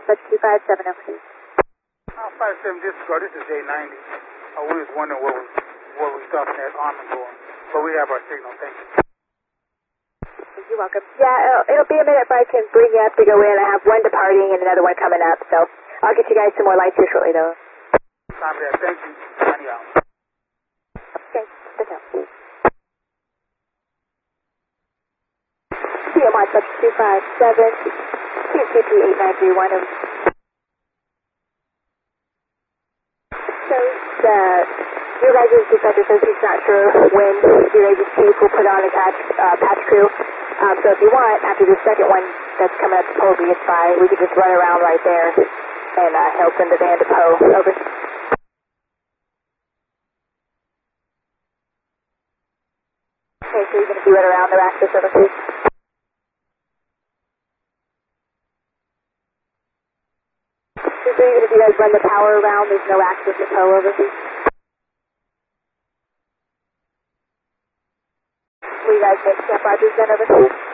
such 257 over here. 57 disregard, this is J90. We was wondering where we stopping at Armandor, but we have our signal, thank you. You're welcome. Yeah, it'll be a minute if I can bring you up to go in. I have one departing and another one coming up, so I'll get you guys some more lights here shortly, though. Copy that, thank you. 90 out. Okay, that's out. CMR such 257, QCP 8931 over. So, your guys' dispatcher says he's not sure when your agency chief will put on a patch crew. So if you want, after the second one that's coming up to Poe gets by, we could just run around right there and help send the van to Poe. Over. Okay, so you're going to be right around their access over here. So even if you guys run the power around, there's no access to Poe over here. Will you guys make Camp Rogers then over here?